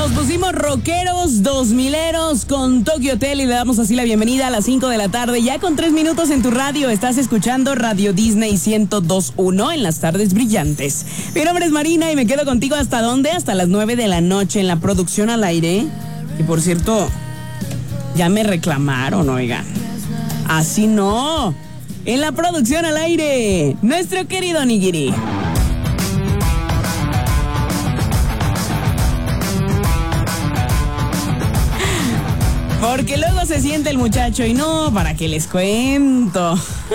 Nos pusimos rockeros, 2000eros con Tokyo Hotel y le damos así la bienvenida a las 5 de la tarde. Ya con 3 minutos en tu radio, estás escuchando Radio Disney 102.1 en las tardes brillantes. Mi nombre es Marina y me quedo contigo ¿hasta dónde? Hasta las 9 de la noche en la producción al aire. Y por cierto, ya me reclamaron, oigan. Así no. En la producción al aire, nuestro querido Nigiri. Porque luego se siente el muchacho y no, ¿para qué les cuento?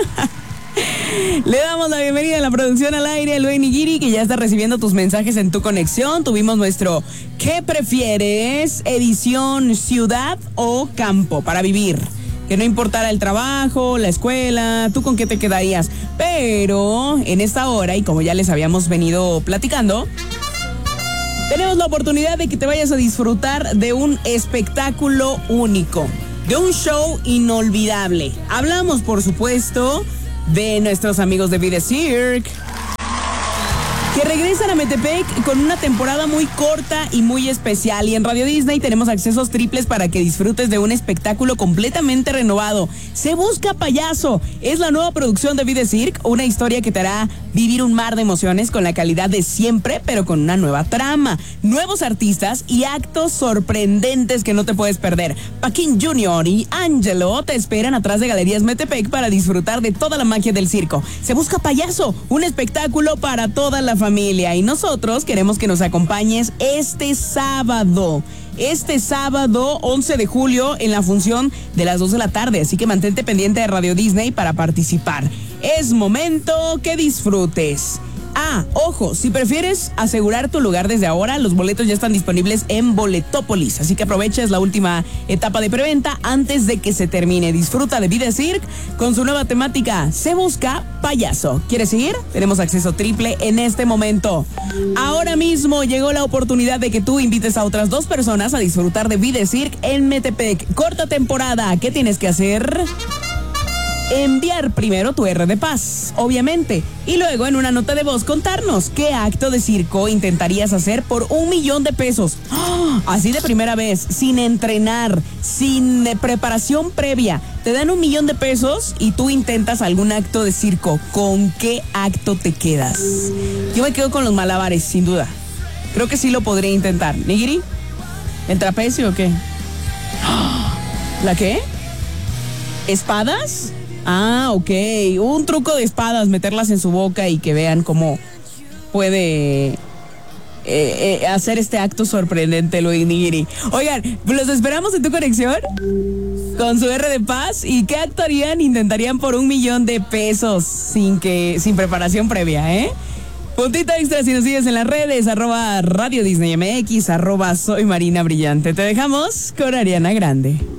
Le damos la bienvenida a la producción al aire, Luis Nigiri, que ya está recibiendo tus mensajes en tu conexión. Tuvimos nuestro ¿qué prefieres? Edición ciudad o campo para vivir. Que no importara el trabajo, la escuela, ¿tú con qué te quedarías? Pero en esta hora, y como ya les habíamos venido platicando, tenemos la oportunidad de que te vayas a disfrutar de un espectáculo único, de un show inolvidable. Hablamos, por supuesto, de nuestros amigos de Vida Cirque, que regresan a Metepec con una temporada muy corta y muy especial. Y en Radio Disney tenemos accesos triples para que disfrutes de un espectáculo completamente renovado. Se busca payaso. Es la nueva producción de Vida Cirque, una historia que te hará vivir un mar de emociones con la calidad de siempre, pero con una nueva trama, nuevos artistas y actos sorprendentes que no te puedes perder. Paquín Jr. y Angelo te esperan atrás de Galerías Metepec para disfrutar de toda la magia del circo. Se busca payaso, un espectáculo para toda la familia, y nosotros queremos que nos acompañes este sábado 11 de julio en la función de las 2 de la tarde, así que mantente pendiente de Radio Disney para participar. Es momento que disfrutes. Ojo, si prefieres asegurar tu lugar desde ahora, los boletos ya están disponibles en Boletópolis, así que aprovecha, es la última etapa de preventa antes de que se termine. Disfruta de Vida Cirque con su nueva temática, Se Busca Payaso. ¿Quieres seguir? Tenemos acceso triple en este momento. Ahora mismo llegó la oportunidad de que tú invites a otras 2 personas a disfrutar de Vida Cirque en Metepec. Corta temporada, ¿qué tienes que hacer? Enviar primero tu R de paz, obviamente, y luego en una nota de voz contarnos qué acto de circo intentarías hacer por $1,000,000. Así de primera vez, sin entrenar, sin preparación previa. Te dan $1,000,000 y tú intentas algún acto de circo. ¿Con qué acto te quedas? Yo me quedo con los malabares, sin duda. Creo que sí lo podría intentar. ¿Nigiri? ¿El trapecio o qué? ¿La qué? ¿Espadas? Ok. Un truco de espadas, meterlas en su boca y que vean cómo puede hacer este acto sorprendente, Luis Nigiri. Oigan, los esperamos en tu conexión con su R de paz. ¿Y qué acto harían? Intentarían por $1,000,000 sin preparación previa, ¿eh? Puntito extra si nos sigues en las redes, @Radio Disney MX, @Soy Marina Brillante. Te dejamos con Ariana Grande.